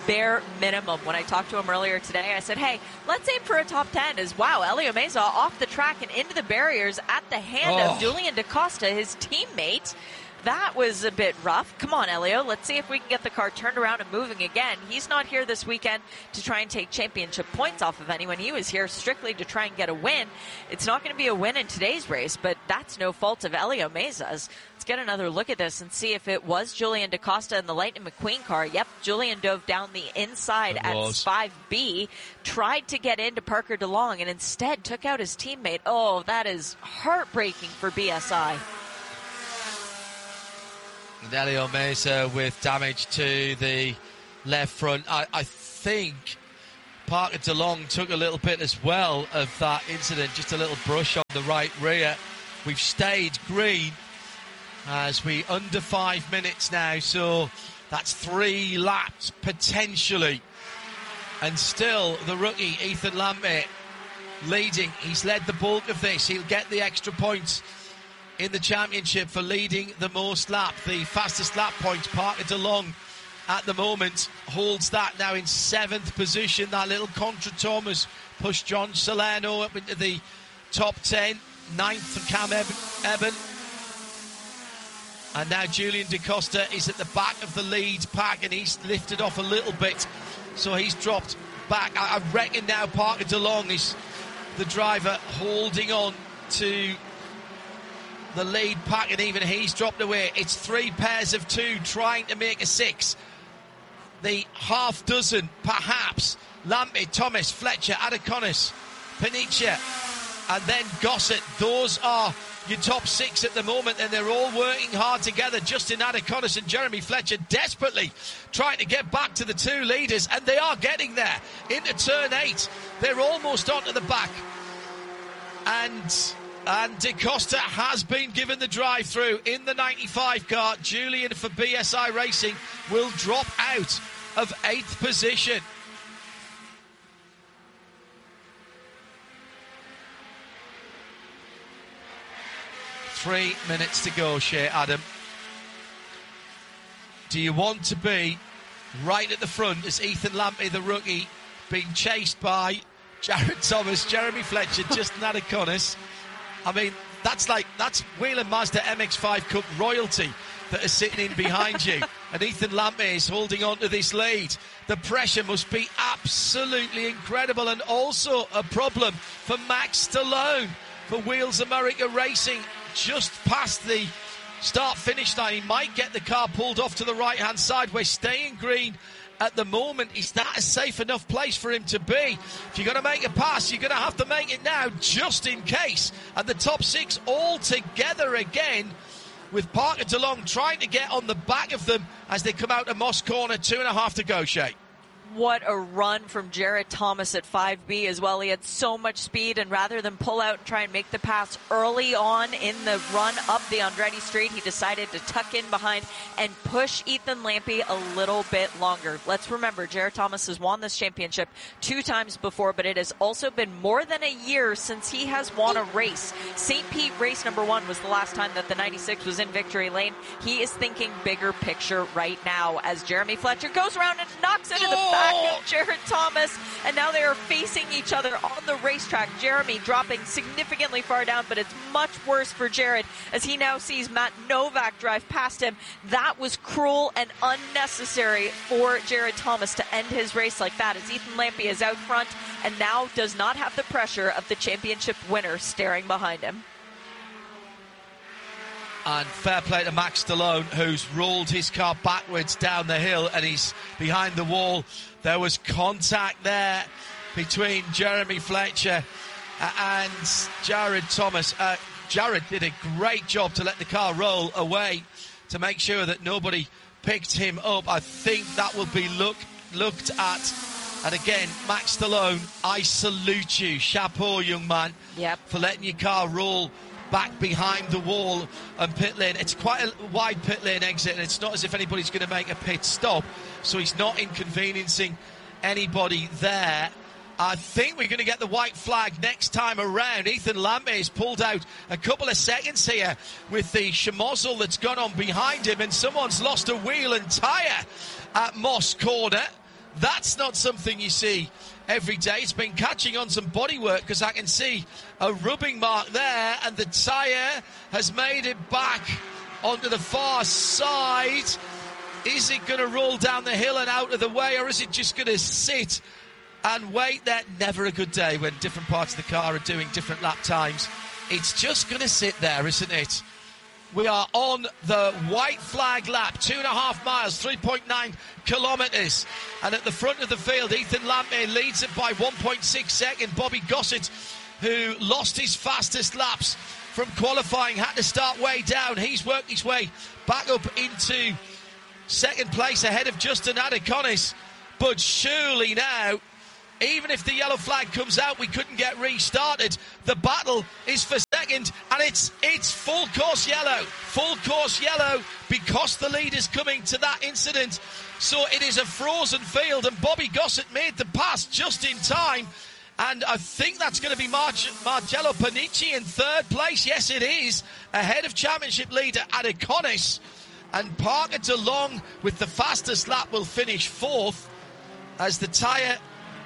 bare minimum. When I talked to him earlier today, I said, hey, let's aim for a top ten. As wow, Elio Meza off the track and into the barriers at the hand oh. of Julian DaCosta, his teammate. That was a bit rough. Come on, Elio. Let's see if we can get the car turned around and moving again. He's not here this weekend to try and take championship points off of anyone. He was here strictly to try and get a win. It's not going to be a win in today's race, but that's no fault of Elio Meza's. Let's get another look at this and see if it was Julian DaCosta in the Lightning McQueen car. Yep, Julian dove down the inside it at was. five B, tried to get into Parker DeLong, and instead took out his teammate. Oh, that is heartbreaking for B S I. Elio Meza with damage to the left front. I, I think Parker DeLong took a little bit as well of that incident, just a little brush on the right rear. We've stayed green as we under five minutes now, so that's three laps potentially. And still the rookie Ethan Lampe leading. He's led the bulk of this. He'll get the extra points in the championship for leading the most lap. The fastest lap points, Parker DeLong at the moment holds that now in seventh position. That little contretemps has pushed John Salerno up into the top ten. Ninth for Cam Eben. And now Julian DaCosta is at the back of the lead pack, and he's lifted off a little bit, so he's dropped back. I, I reckon now Parker DeLong is the driver holding on to the lead pack, and even he's dropped away. It's three pairs of two trying to make a six. The half dozen, perhaps, Lampe, Thomas, Fletcher, Adaconis, Panicia, and then Gossett. Those are your top six at the moment, and they're all working hard together. Justin Adaconis and Jeremy Fletcher desperately trying to get back to the two leaders, and they are getting there. Into turn eight, they're almost onto the back. And... And DaCosta has been given the drive-through in the ninety-five car. Julian for B S I Racing will drop out of eighth position. Three minutes to go, Shea Adam. Do you want to be right at the front as Ethan Lampe, the rookie, being chased by Jared Thomas, Jeremy Fletcher, Justin Adaconis? I mean, that's like, that's Whelen Mazda M X five Cup royalty that is sitting in behind you. And Ethan Lampe is holding on to this lead. The pressure must be absolutely incredible, and also a problem for Max Stallone for Wheels America Racing. Just past the start-finish line, he might get the car pulled off to the right-hand side. We're staying green at the moment. Is that a safe enough place for him to be? If you're going to make a pass, you're going to have to make it now, just in case. And the top six all together again, with Parker DeLong trying to get on the back of them as they come out of Moss Corner. Two and a half to go, Shay. What a run from Jared Thomas at five B as well. He had so much speed, and rather than pull out and try and make the pass early on in the run up the Andretti Straight, he decided to tuck in behind and push Ethan Lampe a little bit longer. Let's remember, Jared Thomas has won this championship two times before, but it has also been more than a year since he has won a race. Saint Pete race number one was the last time that the ninety-six was in victory lane. He is thinking bigger picture right now as Jeremy Fletcher goes around and knocks into the back of Jared Thomas, and now they are facing each other on the racetrack. Jeremy dropping significantly far down, but it's much worse for Jared as he now sees Matt Novak drive past him. That was cruel and unnecessary for Jared Thomas to end his race like that, as Ethan Lampe is out front and now does not have the pressure of the championship winner staring behind him. And fair play to Max Stallone, who's rolled his car backwards down the hill, and he's behind the wall. There was contact there between Jeremy Fletcher and Jared Thomas. Uh, Jared did a great job to let the car roll away to make sure that nobody picked him up. I think that will be look, looked at. And again, Max Stallone, I salute you. Chapeau, young man, yep, for letting your car roll back behind the wall and pit lane. It's quite a wide pit lane exit, and it's not as if anybody's going to make a pit stop, so he's not inconveniencing anybody there. I think we're going to get the white flag next time around. Ethan Lampe has pulled out a couple of seconds here with the schmozzle that's gone on behind him, and someone's lost a wheel and tyre at Moss Corner. That's not something you see every day. It's been catching on some bodywork because I can see a rubbing mark there, and the tyre has made it back onto the far side. Is it going to roll down the hill and out of the way, or is it just going to sit and wait there? Never a good day when different parts of the car are doing different lap times. It's just going to sit there, isn't it? We are on the white flag lap, two and a half miles, three point nine kilometres. And at the front of the field, Ethan Lampay leads it by one point six seconds. Bobby Gossett, who lost his fastest laps from qualifying, had to start way down. He's worked his way back up into second place ahead of Justin Adeconis. But surely now, even if the yellow flag comes out, we couldn't get restarted. The battle is for second, and it's it's full course yellow. Full course yellow because the lead is coming to that incident. So it is a frozen field, and Bobby Gossett made the pass just in time. And I think that's going to be Mar- Marcello Panici in third place. Yes, it is. Ahead of championship leader Adeconis. And Parker DeLong with the fastest lap will finish fourth as the tyre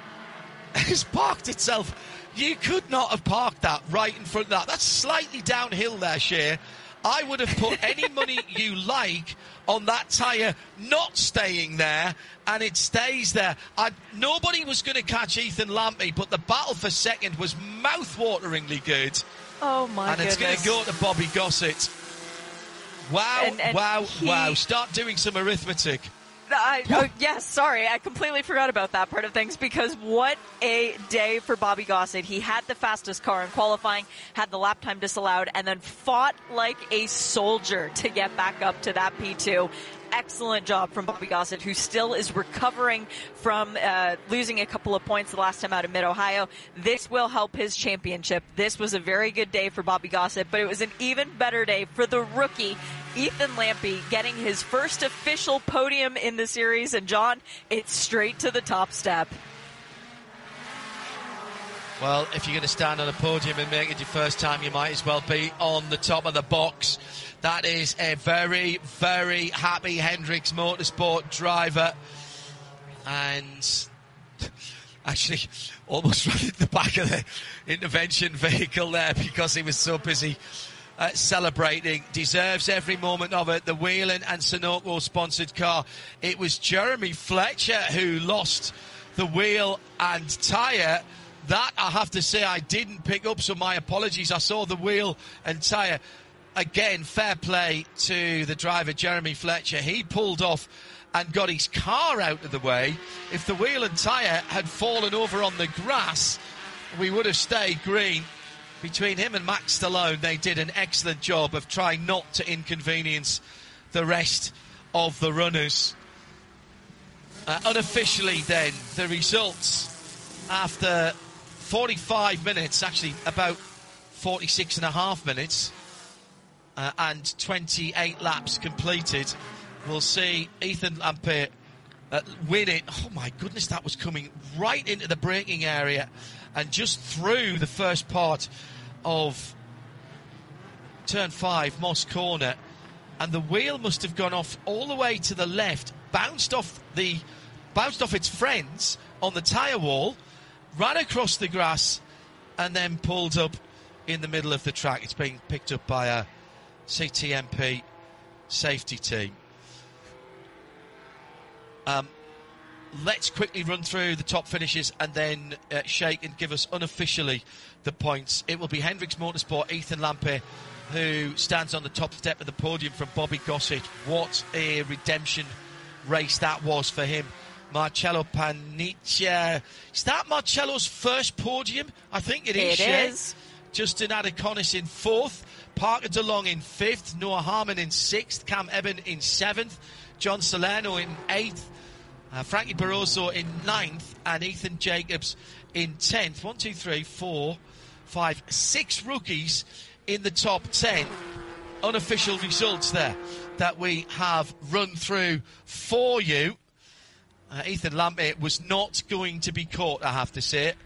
has parked itself. You could not have parked that right in front of that. That's slightly downhill there, Shea. I would have put any money you like on that tyre not staying there, and it stays there. I, nobody was going to catch Ethan Lampay, but the battle for second was mouth-wateringly good. Oh, my and goodness. And it's going to go to Bobby Gossett. Wow, and, and wow, he... wow. Start doing some arithmetic. I, oh, yes, sorry. I completely forgot about that part of things, because what a day for Bobby Gossett. He had the fastest car in qualifying, had the lap time disallowed, and then fought like a soldier to get back up to that P two. Excellent job from Bobby Gossett, who still is recovering from uh, losing a couple of points the last time out of Mid-Ohio. This will help his championship. This was a very good day for Bobby Gossett, but it was an even better day for the rookie, Ethan Lampay, getting his first official podium in the series. And, John, it's straight to the top step. Well, if you're going to stand on a podium and make it your first time, you might as well be on the top of the box. That is a very, very happy Hendricks Motorsport driver. And actually almost right at the back of the intervention vehicle there because he was so busy uh, celebrating. Deserves every moment of it. The Whelen and Sunoco sponsored car. It was Jeremy Fletcher who lost the wheel and tyre. That, I have to say, I didn't pick up, so my apologies. I saw the wheel and tyre. Again, fair play to the driver, Jeremy Fletcher. He pulled off and got his car out of the way. If the wheel and tyre had fallen over on the grass, we would have stayed green. Between him and Max Stallone, they did an excellent job of trying not to inconvenience the rest of the runners. Uh, unofficially, then, the results after forty-five minutes, actually about forty-six and a half minutes, uh, and twenty-eight laps completed, we'll see Ethan Lampay uh, win it. Oh my goodness, that was coming right into the braking area and just through the first part of turn five, Moss Corner, and the wheel must have gone off all the way to the left, bounced off the bounced off its friends on the tyre wall, ran across the grass, and then pulled up in the middle of the track. It's being picked up by a C T M P safety team. Um, let's quickly run through the top finishes and then uh, Shake and give us unofficially the points. It will be Hendricks Motorsport, Ethan Lampay, who stands on the top step of the podium from Bobby Gossett. What a redemption race that was for him. Marcello Panici. Is that Marcello's first podium? I think it is. It Shea. is. Justin Adeconis in fourth. Parker DeLong in fifth. Noah Harmon in sixth. Cam Eben in seventh. John Salerno in eighth. Uh, Frankie Barroso in ninth. And Ethan Jacobs in tenth. One, two, three, four, five, six rookies in the top ten. Unofficial results there that we have run through for you. Uh, Ethan Lampay was not going to be caught, I have to say.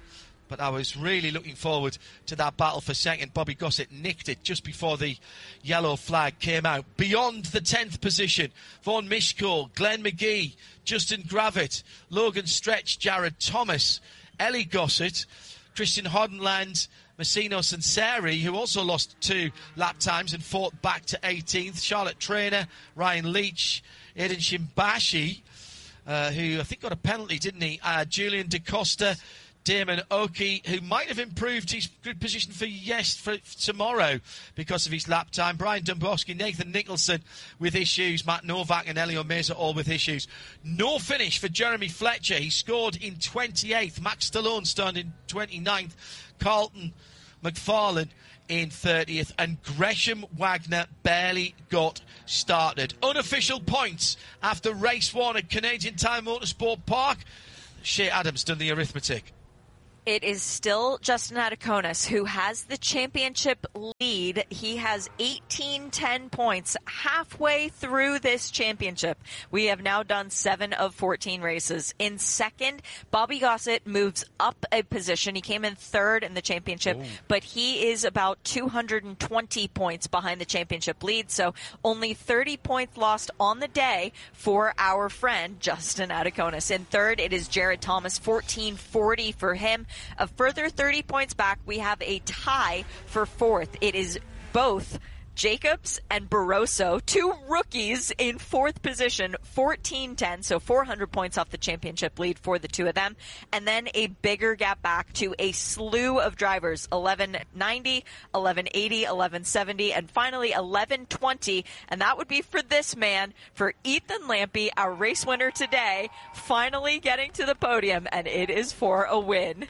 but I was really looking forward to that battle for second. Bobby Gossett nicked it just before the yellow flag came out. Beyond the tenth position, Vaughan Mishko, Glenn McGee, Justin Gravitt, Logan Stretch, Jared Thomas, Ellie Gossett, Christian Hodenland, Massino Sanseri, who also lost two lap times and fought back to eighteenth, Charlotte Trainer, Ryan Leach, Aidan Shimbashi, uh, who I think got a penalty, didn't he? Uh, Julian DaCosta, Damon Oki, who might have improved his good position for yes for tomorrow because of his lap time. Brian Dombrowski, Nathan Nicholson with issues. Matt Novak and Elio Meza all with issues. No finish for Jeremy Fletcher. He scored in twenty-eighth. Max Stallone started in twenty-ninth. Carlton McFarlane in thirtieth. And Gresham Wagner barely got started. Unofficial points after race one at Canadian Tire Motorsport Park. Shea Adams done the arithmetic. It is still Justin Adakonis who has the championship lead. He has eighteen ten points halfway through this championship. We have now done seven of fourteen races. In second, Bobby Gossett moves up a position. He came in third in the championship, Ooh. but he is about two hundred twenty points behind the championship lead. So only thirty points lost on the day for our friend Justin Adakonis. In third, it is Jared Thomas, fourteen forty for him. A further thirty points back, we have a tie for fourth. It is both Jacobs and Barroso, two rookies in fourth position, fourteen ten, so four hundred points off the championship lead for the two of them. And then a bigger gap back to a slew of drivers, eleven ninety, eleven eighty, eleven seventy, and finally eleven twenty. And that would be for this man, for Ethan Lampy, our race winner today, finally getting to the podium, and it is for a win.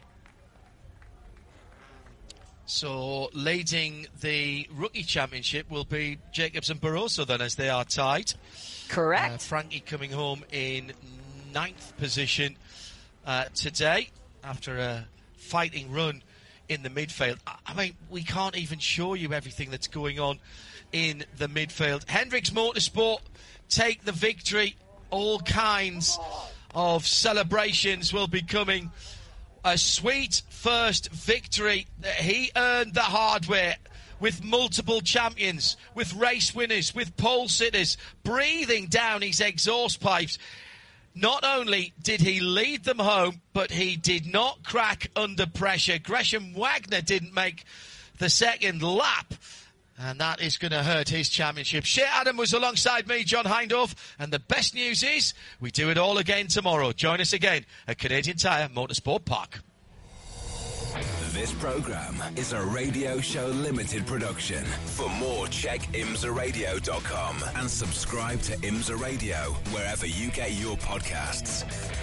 So leading the rookie championship will be Jacobs and Barroso then, as they are tied. Correct. Uh, Frankie coming home in ninth position uh, today after a fighting run in the midfield. I mean, we can't even show you everything that's going on in the midfield. Hendricks Motorsport take the victory. All kinds of celebrations will be coming. A sweet first victory that he earned the hard way, with multiple champions, with race winners, with pole sitters, breathing down his exhaust pipes. Not only did he lead them home, but he did not crack under pressure. Gresham Wagner didn't make the second lap, and that is going to hurt his championship. Shea Adam was alongside me, John Hindhaugh, and the best news is we do it all again tomorrow. Join us again at Canadian Tire Motorsport Park. This programme is a Radio Show Limited production. For more, check imsa radio dot com and subscribe to IMSA Radio wherever you get your podcasts.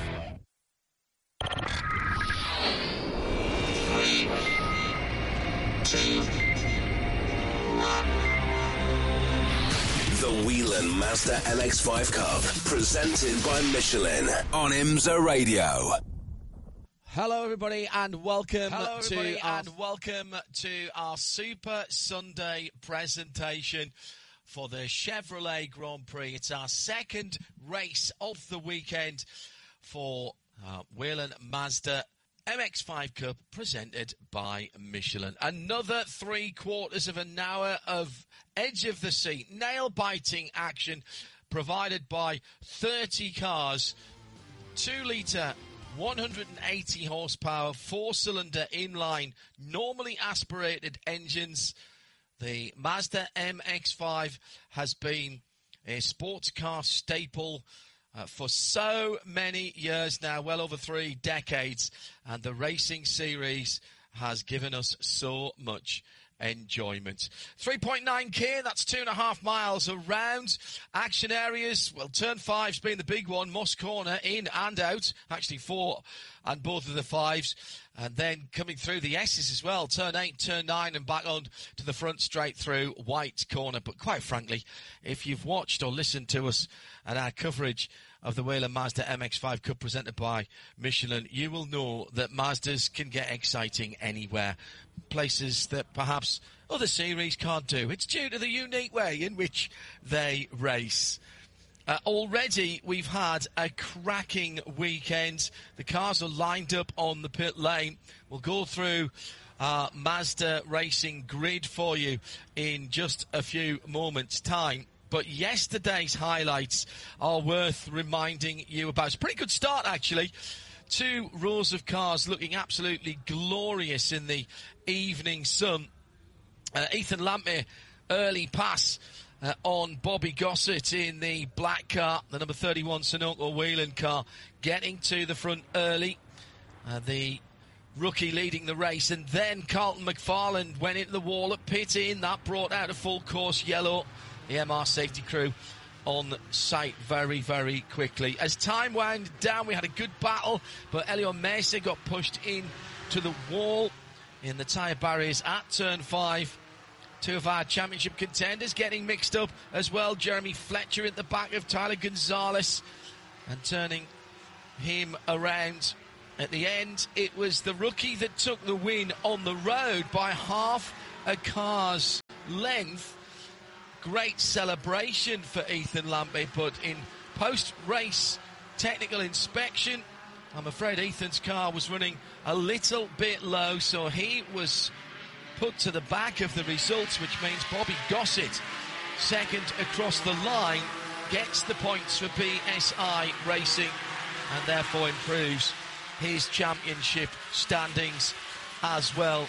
The Whelen Mazda M X five Cup, presented by Michelin on IMSA Radio. Hello, everybody, and welcome Hello, everybody, to and welcome to our Super Sunday presentation for the Chevrolet Grand Prix. It's our second race of the weekend for uh, Whelen Mazda M X five Cup, presented by Michelin. Another three quarters of an hour of edge of the seat, nail-biting action provided by thirty cars, two litre, one hundred eighty horsepower, four-cylinder inline, normally aspirated engines. The Mazda M X five has been a sports car staple uh, for so many years now, well over three decades, and the racing series has given us so much enjoyment. three point nine K, that's two and a half miles around. Action areas, well, turn five's been the big one. Moss Corner, in and out. Actually four and both of the fives. And then coming through the S's as well. Turn eight, turn nine, and back on to the front straight through White Corner. But quite frankly, if you've watched or listened to us and our coverage of the Whelen Mazda M X five Cup presented by Michelin, you will know that Mazdas can get exciting anywhere. Places that perhaps other series can't do. It's due to the unique way in which they race. Uh, already we've had a cracking weekend. The cars are lined up on the pit lane. We'll go through our Mazda Racing grid for you in just a few moments' time. But yesterday's highlights are worth reminding you about. It's a pretty good start, actually. Two rows of cars looking absolutely glorious in the evening sun. Uh, Ethan Lampmere, early pass uh, on Bobby Gossett in the black car, the number thirty-one Sunoco Whelen car, getting to the front early. Uh, the rookie leading the race, and then Carlton McFarland went into the wall at pit in. That brought out a full course yellow. The M R safety crew on site very, very quickly. As time wound down, we had a good battle, but Elio Mesa got pushed in to the wall in the tyre barriers at turn five. Two of our championship contenders getting mixed up as well. Jeremy Fletcher at the back of Tyler Gonzalez and turning him around. At the end, it was the rookie that took the win on the road by half a car's length. Great celebration for Ethan Lampmere, but in post-race technical inspection, I'm afraid Ethan's car was running a little bit low, so he was put to the back of the results, which means Bobby Gossett, second across the line, gets the points for B S I Racing and therefore improves his championship standings as well.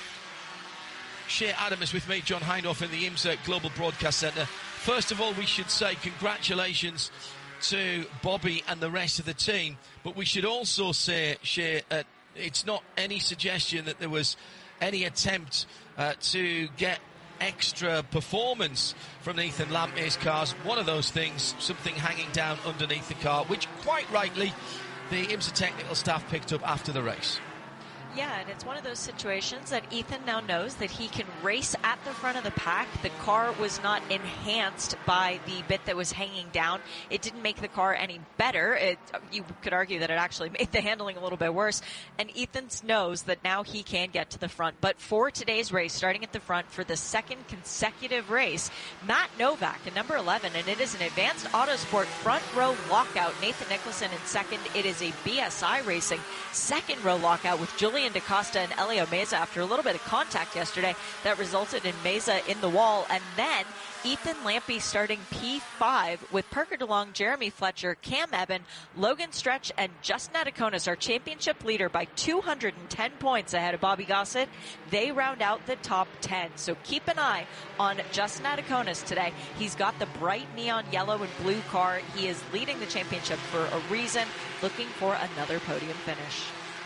Shea Adams with me, John Hindhaugh in the IMSA Global Broadcast Centre. First of all, we should say congratulations to Bobby and the rest of the team, but we should also say, Shea, uh, it's not any suggestion that there was any attempt uh, to get extra performance from Ethan Lampmere's cars. One of those things, something hanging down underneath the car, which quite rightly the IMSA technical staff picked up after the race. Yeah, and it's one of those situations that Ethan now knows that he can race at the front of the pack. The car was not enhanced by the bit that was hanging down. It didn't make the car any better. It, you could argue that it actually made the handling a little bit worse. And Ethan knows that now he can get to the front. But for today's race, starting at the front for the second consecutive race, Matt Novak in number eleven, and it is an Advanced Autosport front row lockout. Nathan Nicholson in second. It is a B S I Racing second row lockout with Julian DaCosta and Elio Mesa after a little bit of contact yesterday that resulted in Mesa in the wall. And then Ethan Lampmere starting P five with Parker DeLong, Jeremy Fletcher, Cam Eben, Logan Stretch, and Justin Adaconis, our championship leader, by two hundred ten points ahead of Bobby Gossett. They round out the top ten. So keep an eye on Justin Adaconis today. He's got the bright neon yellow and blue car. He is leading the championship for a reason, looking for another podium finish.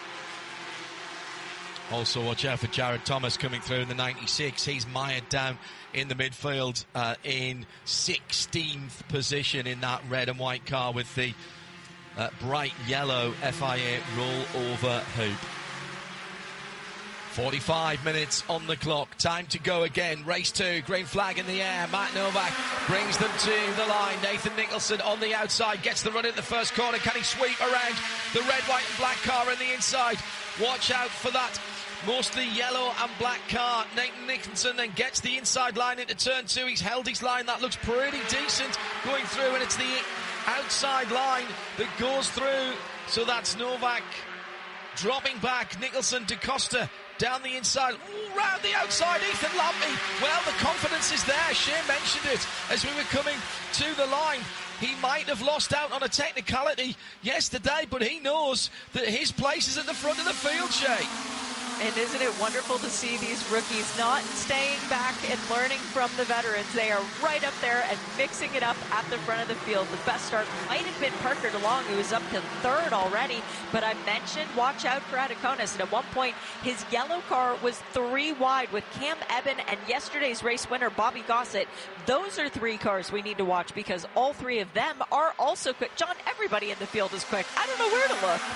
Also, watch out for Jared Thomas coming through in the ninety-six. He's mired down in the midfield uh, in sixteenth position in that red and white car with the uh, bright yellow F I A rollover hoop. forty-five minutes on the clock. Time to go again. Race two. Green flag in the air. Matt Novak brings them to the line. Nathan Nicholson on the outside gets the run in the first corner. Can he sweep around the red, white and black car on the inside? Watch out for that mostly yellow and black car. Nathan Nicholson then gets the inside line into turn two. He's held his line. That looks pretty decent going through, and it's the outside line that goes through. So that's Novak dropping back. Nicholson, DaCosta down the inside. Ooh, round the outside, Ethan Lampmere. Well, the confidence is there. Shea mentioned it as we were coming to the line. He might have lost out on a technicality yesterday, but he knows that his place is at the front of the field, Shea. And isn't it wonderful to see these rookies not staying back and learning from the veterans? They are right up there and mixing it up at the front of the field. The best start might have been Parker DeLong, who is up to third already. But I mentioned watch out for Adaconis. And at one point, his yellow car was three wide with Cam Eben and yesterday's race winner, Bobby Gossett. Those are three cars we need to watch because all three of them are also quick. John, everybody in the field is quick. I don't know where to look.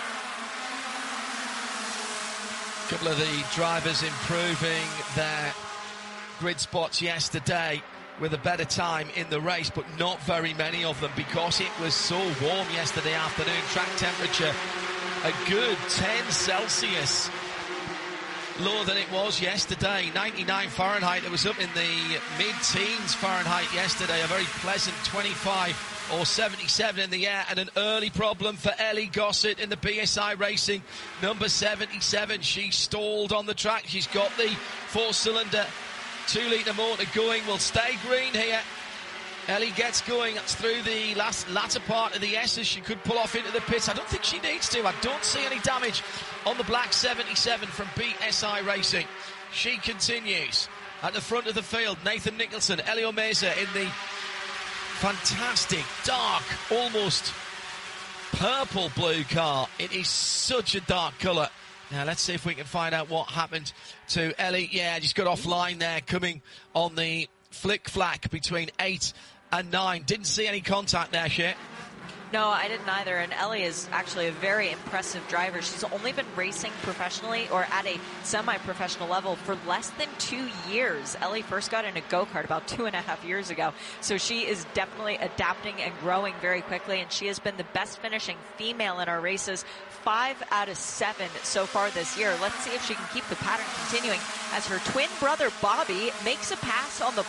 A couple of the drivers improving their grid spots yesterday with a better time in the race, but not very many of them because it was so warm yesterday afternoon. Track temperature a good ten Celsius. lower than it was yesterday. ninety-nine Fahrenheit. It was up in the mid-teens Fahrenheit yesterday. A very pleasant twenty-five or seventy-seven in the air, and an early problem for Ellie Gossett in the B S I Racing number seventy-seven. She stalled on the track. She's got the four-cylinder two litre motor going. Will stay green here. Ellie gets going. That's through the last latter part of the S's. She could pull off into the pits. I don't think she needs to. I don't see any damage on the black seventy-seven from B S I Racing. She continues at the front of the field. Nathan Nicholson, Elio Meza in the fantastic, dark, almost purple blue car. It is such a dark colour. Now, let's see if we can find out what happened to Ellie. Yeah, just got offline there, coming on the flick-flack between eight and nine. Didn't see any contact there, Shit. No, I didn't either, and Ellie is actually a very impressive driver. She's only been racing professionally or at a semi-professional level for less than two years. Ellie first got in a go-kart about two and a half years ago, so she is definitely adapting and growing very quickly, and she has been the best finishing female in our races, five out of seven so far this year. Let's see if she can keep the pattern continuing as her twin brother Bobby makes a pass on the